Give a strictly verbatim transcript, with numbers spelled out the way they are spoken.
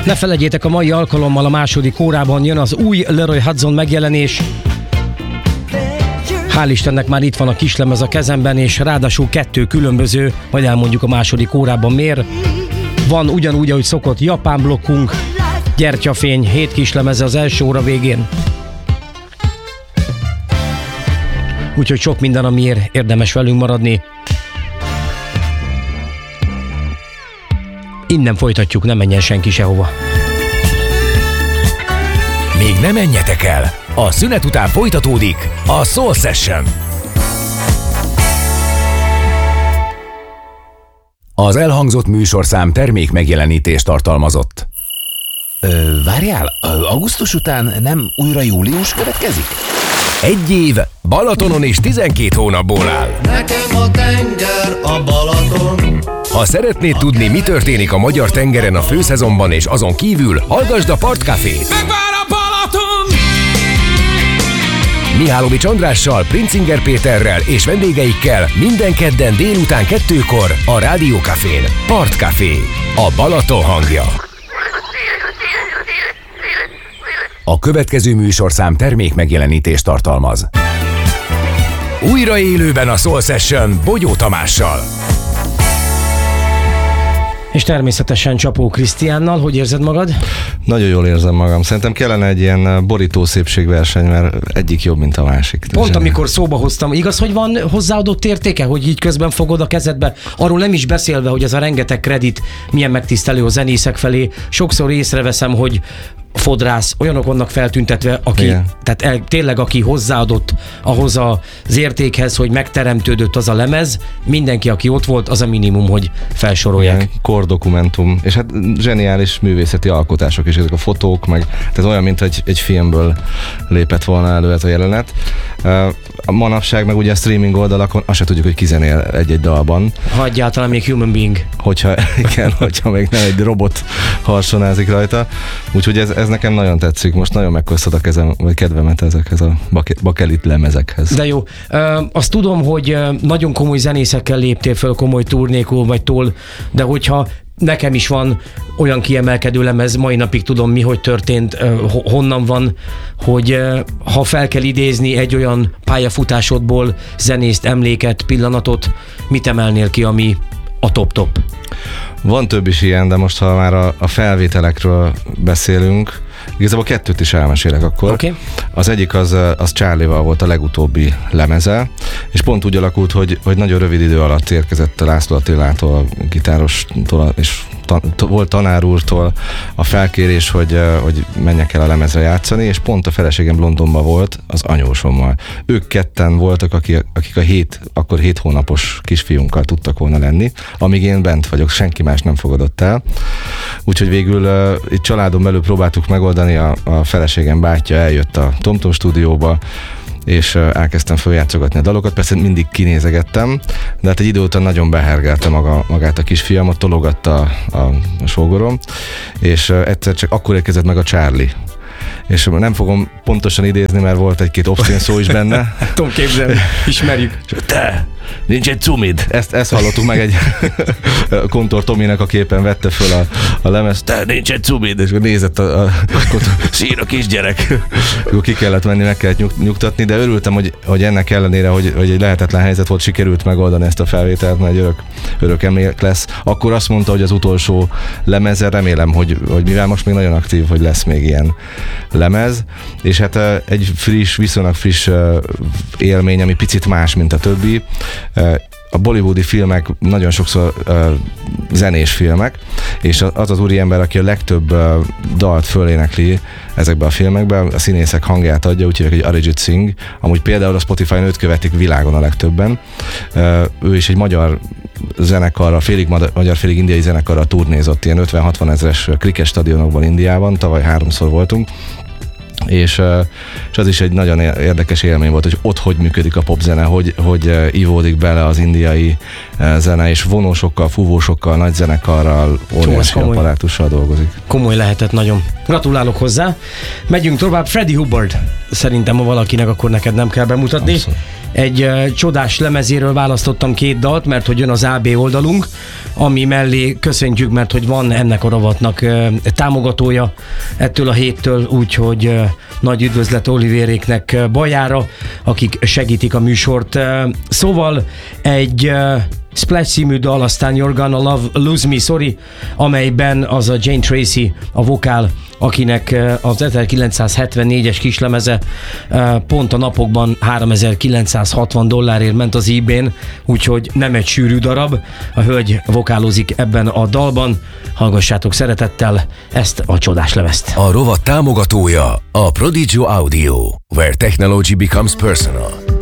Ne felejtjétek, a mai alkalommal a második órában jön az új Leroy Hudson megjelenés. Hál' Istennek már itt van a kislemez a kezemben, és ráadásul kettő különböző, majd elmondjuk a második órában miért. Van ugyanúgy, ahogy szokott, japán blokkunk, Gyertyafény, hét kislemeze az első óra végén. Úgyhogy sok minden, amiért érdemes velünk maradni. Innen folytatjuk, nem menjen senki sehova. Még ne menjetek el! A szünet után folytatódik a Soul Session. Az elhangzott műsorszám termék megjelenítést tartalmazott. Ö, várjál, augusztus után nem újra július következik? Egy év Balatonon és tizenkét hónapból áll. Nekem a tenger a Balaton. Ha szeretnéd tudni, mi történik a magyar tengeren a főszezonban és azon kívül, hallgasd a Partcafét. Megvár a Balaton! Mihálovics Andrással, Princinger Péterrel és vendégeikkel minden kedden délután kettőkor a Rádiókafén. Partcafé, a Balaton hangja. A következő műsorszám termék megjelenítést tartalmaz. Újra élőben a Soul Session Bogyó Tamással. És természetesen Csapó Krisztiánnal. Hogy érzed magad? Nagyon jól érzem magam. Szerintem kellene egy ilyen borító szépségverseny, mert egyik jobb, mint a másik. Pont zseni. amikor szóba hoztam, igaz, hogy van hozzáadott értéke, hogy így közben fogod a kezedbe? Arról nem is beszélve, hogy ez a rengeteg kredit milyen megtisztelő a zenészek felé. Sokszor észreveszem, hogy fodrász, olyanok vannak feltüntetve, aki, igen. tehát el, tényleg aki hozzáadott ahhoz az értékhez, hogy megteremtődött az a lemez, mindenki, aki ott volt, az a minimum, hogy felsorolják. Igen, kordokumentum, és hát zseniális művészeti alkotások is, ezek a fotók, meg tehát olyan, mint egy, egy filmből lépett volna elő ez a jelenet. A manapság meg ugye a streaming oldalakon azt se tudjuk, hogy ki zenél egy-egy dalban. Ha egyáltalán még human being. Hogyha, igen, hogyha még nem egy robot harsonázik rajta. Úgyhogy ez, ez nekem nagyon tetszik. Most nagyon megköszönöm a kezem, vagy kedvemet ezekhez a bakelit lemezekhez. De jó. Ö, azt tudom, hogy nagyon komoly zenészekkel léptél föl, komoly turnékó vagy tól, de hogyha nekem is van olyan kiemelkedő lemez, mai napig tudom mi, hogy történt, honnan van, hogy ha fel kell idézni egy olyan pályafutásodból zenészt, emléket, pillanatot, mit emelnél ki, ami a top-top? Van több is ilyen, de most ha már a, a felvételekről beszélünk, igazából kettőt is elmesélek akkor. Okay. Az egyik az, az Charlie-val volt a legutóbbi lemeze, és pont úgy alakult, hogy, hogy nagyon rövid idő alatt érkezett a László Attilától, a gitárostól, és ta, volt tanár úrtól a felkérés, hogy, hogy menjek el a lemezre játszani, és pont a feleségem Londonban volt az anyósommal. Ők ketten voltak, akik, akik a hét, akkor hét hónapos kisfiunkkal tudtak volna lenni, amíg én bent vagyok, senki más nem fogadott el. Úgyhogy végül uh, itt családon belül próbáltuk megoldani, a, a feleségem bátyja eljött a TomTom stúdióba, és uh, elkezdtem feljátszogatni a dalokat, persze mindig kinézegettem, de hát egy idő után nagyon behergelte maga, magát a kisfiam, ott tologatta a, a, a sógorom, és uh, egyszer csak akkor érkezett meg a Charlie. És nem fogom pontosan idézni, mert volt egy-két obszén szó is benne. Tudom képzelni, ismerjük. Te, nincs egy cumid. Ezt, ezt hallottuk meg egy Kontor Tominek a képen vette föl a, a lemez. Te, nincs egy cumid. És nézett a, a, a sír a kisgyerek. Akkor ki kellett menni, meg kellett nyug, nyugtatni, de örültem, hogy, hogy ennek ellenére, hogy, hogy egy lehetetlen helyzet volt, sikerült megoldani ezt a felvételt, mert egy örök, örök emlék lesz. Akkor azt mondta, hogy az utolsó lemeze, remélem, hogy, hogy mivel most még nagyon aktív, hogy lesz még ilyen lemez, és hát egy friss, viszonylag friss élmény, ami picit más, mint a többi. A bollywoodi filmek nagyon sokszor zenés filmek, és az az úriember, aki a legtöbb dalt fölénekli ezekben a filmekben, a színészek hangját adja, úgyhogy egy Arijit Singh, amúgy például a Spotify-n őt követik világon a legtöbben. Ő is egy magyar zenekarra, félig magyar, félig indiai zenekarra turnézott, ilyen ötven-hatvan ezres kriket stadionokban Indiában, tavaly háromszor voltunk, és, és az is egy nagyon érdekes élmény volt, hogy ott hogy működik a popzene, hogy, hogy ivódik bele az indiai zene, és vonósokkal, fúvósokkal, nagy zenekarral, óriási apparátussal dolgozik. Komoly lehetett nagyon. Gratulálok hozzá. Megyünk tovább. Freddie Hubbard. szerintem ha valakinek, akkor neked nem kell bemutatni. Abszolút. Egy uh, csodás lemezéről választottam két dalt, mert hogy jön az á bé oldalunk, ami mellé köszöntjük, mert hogy van ennek a rovatnak uh, támogatója ettől a héttől, úgyhogy uh, nagy üdvözlet Olivéréknek uh, bajára, akik segítik a műsort. Uh, szóval egy uh, Splash című dal, aztán You're Gonna Love, Lose Me, Sorry, amelyben az a Jane Tracy, a vokál, akinek az ezerkilencszázhetvennégyes kislemeze pont a napokban háromezer-kilencszázhatvan dollárért ment az eBay-n, úgyhogy nem egy sűrű darab. A hölgy vokálozik ebben a dalban. Hallgassátok szeretettel ezt a csodás lemezt. A rovat támogatója a Prodigy Audio, where technology becomes personal.